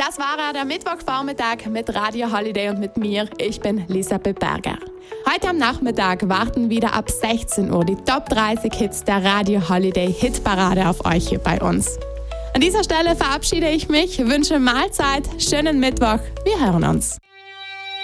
Das war der Mittwochvormittag mit Radio Holiday und mit mir. Ich bin Elisabeth Berger. Heute am Nachmittag warten wieder ab 16 Uhr die Top 30 Hits der Radio Holiday Hitparade auf euch hier bei uns. An dieser Stelle verabschiede ich mich, wünsche Mahlzeit, schönen Mittwoch, wir hören uns.